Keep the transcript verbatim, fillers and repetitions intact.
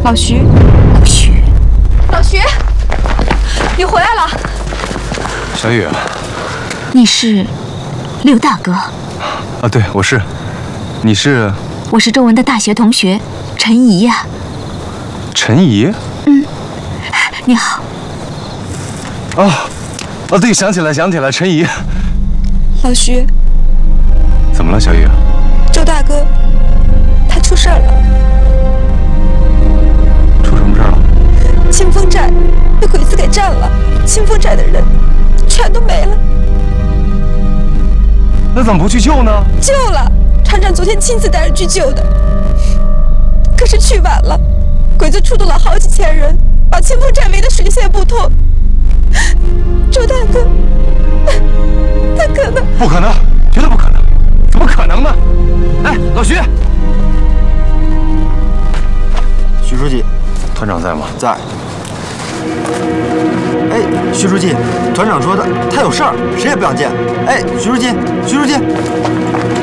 老徐， 老徐， 老徐，你回来了。 小雨啊， 你是刘大哥啊？对，我是。你是？ 我是周文的大学同学陈怡呀。 陈怡？ 嗯，你好。 哦，哦，对，想起来，想起来，陈怡。 老徐， 怎么了，小雨？ 周大哥，他出事儿了。 出什么事儿了？ 清风寨被鬼子给占了，清风寨的人全都没了。 那怎么不去救呢？ 救了，厂长昨天亲自带人去救的。可是去晚了，鬼子出动了好几千人，把清风寨围得水泄不通。周大哥，他可能…… 不可能，绝对不可能，怎么可能呢？哎，老徐， 徐书记， 团长在吗？ 在。哎，徐书记，团长说他他有事儿，谁也不想见。哎，徐书记，徐书记。